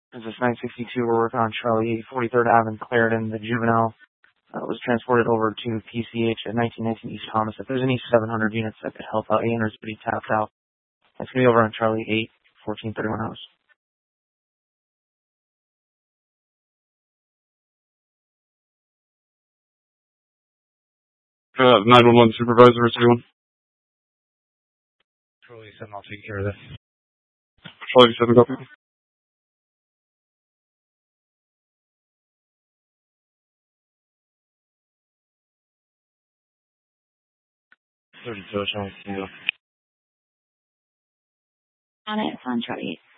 This is 962. We're working on Charlie 43rd Ave in Clarendon. The juvenile was transported over to PCH at 1919 East Thomas. If there's any 700 units that could help out, Ander's pretty tapped out. That's going to be over on Charlie 8, 1431 house. 911 supervisor, is anyone? Charlie 7, I'll take care of this. Charlie 7, copy. 32, Charlie 2. On it, it's on Charlie 8.